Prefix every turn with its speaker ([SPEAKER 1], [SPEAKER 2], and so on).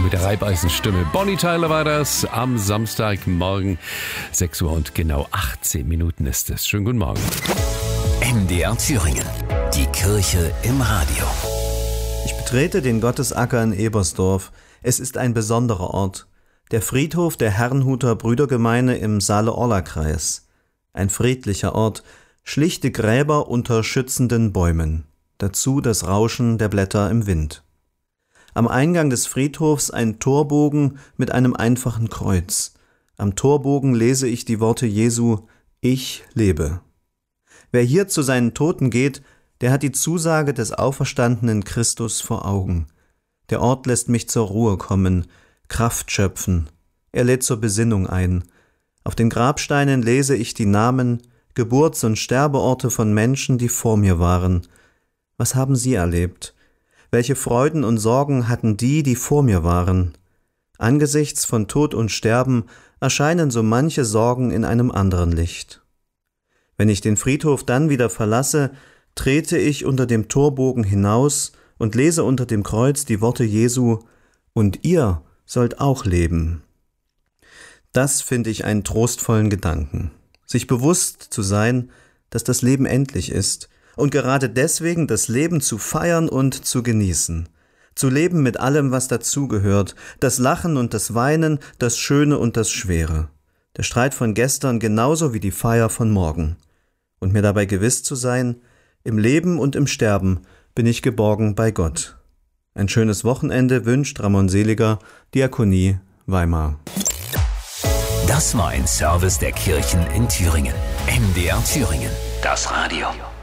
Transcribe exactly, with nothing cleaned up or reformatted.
[SPEAKER 1] mit der Reibeisenstimme. Bonnie Tyler war das am Samstagmorgen. sechs Uhr und genau achtzehn Minuten ist es. Schönen guten Morgen.
[SPEAKER 2] M D R Thüringen. Die Kirche im Radio.
[SPEAKER 3] Ich betrete den Gottesacker in Ebersdorf. Es ist ein besonderer Ort. Der Friedhof der Herrnhuter Brüdergemeine im Saale-Orla-Kreis. Ein friedlicher Ort, schlichte Gräber unter schützenden Bäumen. Dazu das Rauschen der Blätter im Wind. Am Eingang des Friedhofs ein Torbogen mit einem einfachen Kreuz. Am Torbogen lese ich die Worte Jesu: Ich lebe. Wer hier zu seinen Toten geht, der hat die Zusage des auferstandenen Christus vor Augen. Der Ort lässt mich zur Ruhe kommen, Kraft schöpfen. Er lädt zur Besinnung ein. Auf den Grabsteinen lese ich die Namen, Geburts- und Sterbeorte von Menschen, die vor mir waren. Was haben sie erlebt? Welche Freuden und Sorgen hatten die, die vor mir waren? Angesichts von Tod und Sterben erscheinen so manche Sorgen in einem anderen Licht. Wenn ich den Friedhof dann wieder verlasse, trete ich unter dem Torbogen hinaus und lese unter dem Kreuz die Worte Jesu: Und ihr sollt auch leben. Das finde ich einen trostvollen Gedanken. Sich bewusst zu sein, dass das Leben endlich ist und gerade deswegen das Leben zu feiern und zu genießen. Zu leben mit allem, was dazugehört, das Lachen und das Weinen, das Schöne und das Schwere. Der Streit von gestern genauso wie die Feier von morgen. Und mir dabei gewiss zu sein, im Leben und im Sterben bin ich geborgen bei Gott. Ein schönes Wochenende wünscht Ramon Seliger, Diakonie, Weimar.
[SPEAKER 2] Das war ein Service der Kirchen in Thüringen. M D R Thüringen. Das Radio.